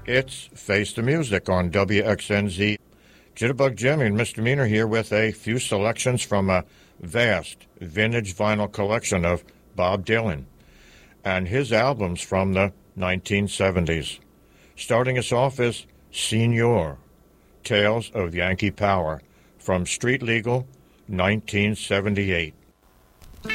It's Face the Music on WXNZ. Jitterbug Jimmy and Misdemeanor here with a few selections from a vast vintage vinyl collection of Bob Dylan and his albums from the 1970s. Starting us off is Señor, Tales of Yankee Power from Street Legal, 1978.